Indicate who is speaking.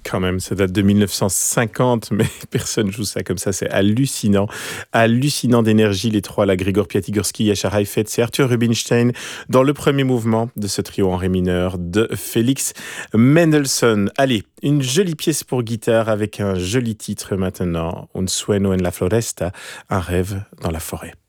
Speaker 1: Quand même, ça date de 1950, mais personne joue ça comme ça, c'est hallucinant. Hallucinant d'énergie, les trois, là, Grigor Piatigorsky, Yashar Heifetz, c'est Arthur Rubinstein, dans le premier mouvement de ce trio en ré mineur de Félix Mendelssohn. Allez, une jolie pièce pour guitare avec un joli titre maintenant, Un sueño en la floresta, un rêve dans la forêt.